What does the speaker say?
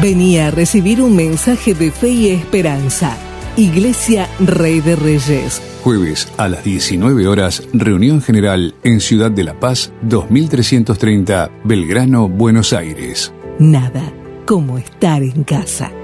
Venía a recibir un mensaje de fe y esperanza. Iglesia Rey de Reyes. Jueves a las 19 horas, reunión general en Ciudad de La Paz, 2330, Belgrano, Buenos Aires. Nada como estar en casa.